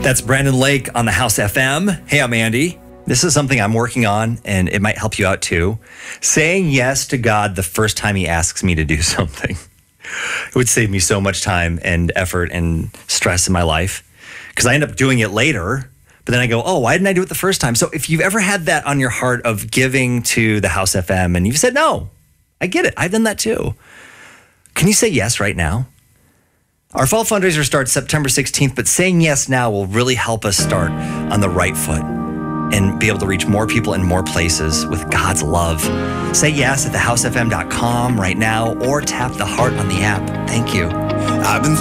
That's Brandon Lake on the House FM. Hey, I'm Andy. This is something I'm working on, and it might help you out too. Saying yes to God the first time he asks me to do something. It would save me so much time and effort and stress in my life, because I end up doing it later. But then I go, oh, why didn't I do it the first time? So if you've ever had that on your heart of giving to the House FM and you've said, no, I get it. I've done that too. Can you say yes right now? Our fall fundraiser starts September 16th, but saying yes now will really help us start on the right foot and be able to reach more people in more places with God's love. Say yes at thehousefm.com right now or tap the heart on the app. Thank you. I've been